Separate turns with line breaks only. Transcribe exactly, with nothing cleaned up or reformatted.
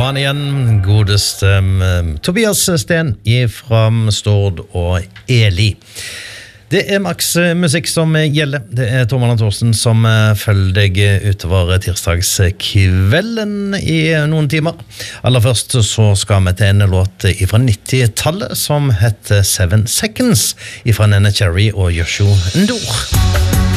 var han igjen, godeste um, Tobias Sten fra Stord og Eli. Det er Max musikk som gjelder. Det er Tormann Thorsen som følger deg utover tirsdagskvelden i noen timer. Aller først så skal vi til en låt fra nittitallet som heter Seven Seconds fra Nene Cherry og Joshua Ndor.